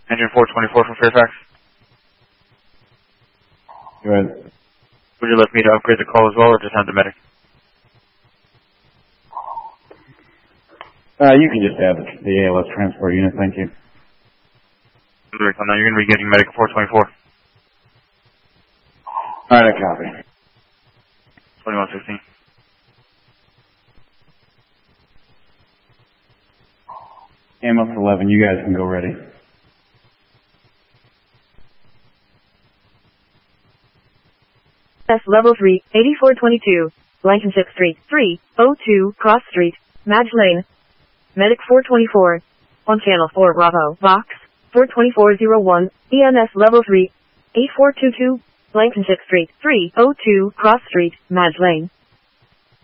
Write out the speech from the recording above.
Engine 424 from Fairfax. Go ahead. Would you like me to upgrade the call as well, or just have the medic? You can just have the ALS transport unit, thank you. Now you're going to be getting medic 424. Alright, I copy. 2116. Amos 11, you guys can go ready. S level 3, 8422, Blankenship Street, 302 Cross Street, Madge Lane. Medic 424. On channel 4 Bravo, box 42401, EMS level 3, 8422, Blankenship Street, 302 Cross Street, Madge Lane.